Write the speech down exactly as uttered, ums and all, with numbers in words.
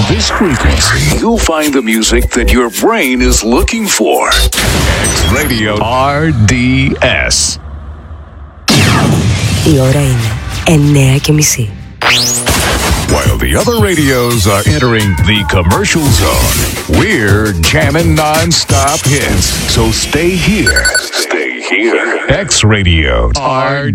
this frequency, you'll find the music that your brain is looking for. X Radio αρ ντι ες. Η ώρα είναι εννέα και μισή. While the other radios are entering the commercial zone, we're jamming non-stop hits. So stay here. Stay here. X Radio αρ